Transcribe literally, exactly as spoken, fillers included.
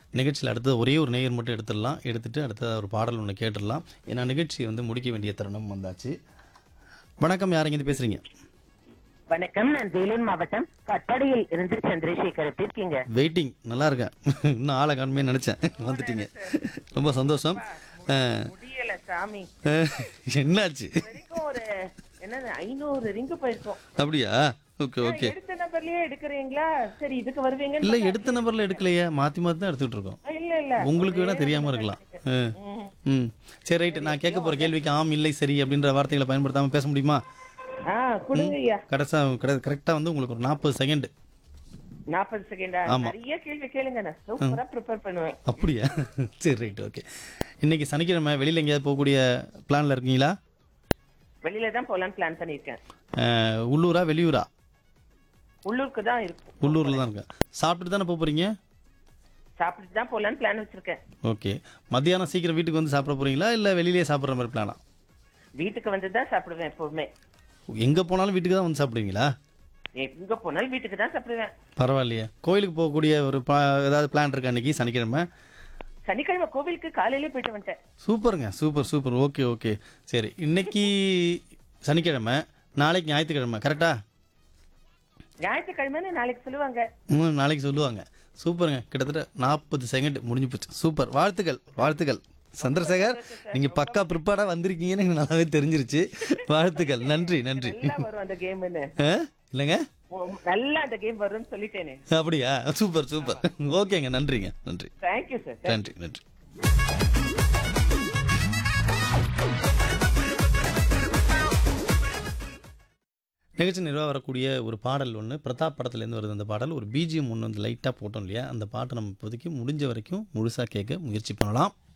நிகழ்ச்சியில் அடுத்தது ஒரே ஒரு நேயர் மட்டும் எடுத்துடலாம். எடுத்துட்டு அடுத்தது ஒரு பாடல் ஒன்று கேட்டுடலாம். ஏன்னா நிகழ்ச்சியை வந்து முடிக்க வேண்டிய தருணம் வந்தாச்சு. வணக்கம், யார் இருந்து பேசுறீங்க? வணக்கம், நான் வேலூர் மாவட்டம் கட்டடியில் இருந்து சந்திரசேகர். எப்படி இருக்கீங்க? வெயிட்டிங், நல்லா இருக்கேன். இன்னும் ஆளை காணுமே நினைச்சேன், வந்துட்டீங்க. ரொம்ப சந்தோஷம். அஹ், முடியல சாமி. அஹ், என்னாச்சு? வரைக்கும் ஒரு என்னது ஐநூறு ரிங்கு போயிருக்கோம். அப்படியா? Okay okay. எடுத்த நம்பர்லயே எடுக்கிறீங்களா? சரி, இதுக்கு வருவீங்க. இல்லை, எடுத்த நம்பர்ல எடுக்கலையே, மாற்றி மாற்றி தான் எடுத்துக்கிட்டு இருக்கோம். இல்ல இல்ல, உங்களுக்கு வேணா தெரியாம இருக்கலாம். அஹ், ம். ம் சரி, ரைட்டு. நான் கேட்க போகிற கேள்விக்கு ஆம் இல்லை சரி அப்படின்ற வார்த்தைகளை பயன்படுத்தாமல் பேச முடியுமா? ஆ, கொடுங்க ஐயா. கடைசா கரெக்டாக வந்து உங்களுக்கு ஒரு நாற்பது செகண்ட். நாற்பது செகண்டா? ஆமா. நிறைய கேள்வி கேளுங்க, நான் சூப்பரா ப்ரிப்பேர் பண்ணுவேன். அப்படியா? சரி, ரைட், ஓகே. இன்னைக்கு சனிக்கிழமை வெளியில் எங்கேயாவது போகக்கூடிய பிளானில் இருக்கீங்களா? வெளியில தான் போலான்னு பிளான் பண்ணிருக்கேன். அஹ், உள்ளூரா வெளியூரா? உள்ளூருக்கு தான் இருக்கும். உள்ளூரில் தான் இருக்கேன். சாப்பிட்டுட்டு தானே போக போகிறீங்க? சாப்பிட்டு தான் போலான்னு பிளான் வச்சிருக்கேன். ஓகே. மத்தியானம் சீக்கிரம் வீட்டுக்கு வந்து சாப்பிட போகிறீங்களா இல்லை வெளியிலேயே சாப்பிட்ற மாதிரி பிளானா? வீட்டுக்கு வந்து தான் சாப்பிடுவேன் எப்பவுமே. எங்கே போனாலும் வீட்டுக்கு தான் வந்து சாப்பிடுவீங்களா? எங்க போனாலும் வீட்டுக்கு தான் சாப்பிடுவேன். பரவாயில்லையே. கோயிலுக்கு போகக்கூடிய ஒரு பா ஏதாவது பிளான் இருக்கா இன்னைக்கு சனிக்கிழமை? சனிக்கிழமை கோவிலுக்கு காலையிலே போயிட்டு வந்துட்டேன். சூப்பருங்க, சூப்பர் சூப்பர். Okay okay. சரி, இன்னைக்கு சனிக்கிழமை, நாளைக்கு ஞாயிற்றுக்கிழமை, கரெக்டா? ஞாயிற்றுக்கிழமைன்னு நாளைக்கு சொல்லுவாங்க. ம் நாளைக்கு சொல்லுவாங்க. சூப்பருங்க. கிட்டத்தட்ட நாற்பது செகண்ட் முடிஞ்சு போச்சு. சூப்பர், வாழ்த்துக்கள் வாழ்த்துக்கள் சந்திரசேகர். நீங்கள் பக்கா ப்ரிப்பேர்டாக வந்திருக்கீங்கன்னு எனக்கு நல்லாவே தெரிஞ்சிருச்சு. வாழ்த்துக்கள், நன்றி நன்றி. நல்லா வரும் அந்த கேம்னு. ஆ இல்லைங்க, நல்லா அந்த கேம் வரும்னு சொல்லிட்டேனே. அப்படியா? Super super. ஓகேங்க, நன்றிங்க, நன்றி. Thank you sir. நன்றி நன்றி. நிகழ்ச்சி நிர்வாக வரக்கூடிய ஒரு பாடல் ஒன்று பிரதாப் படத்துலேருந்து வருது. அந்த பாடல் ஒரு பிஜிஎம் ஒன்று வந்து லைட்டாக போட்டோம் இல்லையா? அந்த பாட்டை நம்ம இப்போதைக்கு முடிஞ்ச வரைக்கும் முழுசாக கேட்க முயற்சி பண்ணலாம்.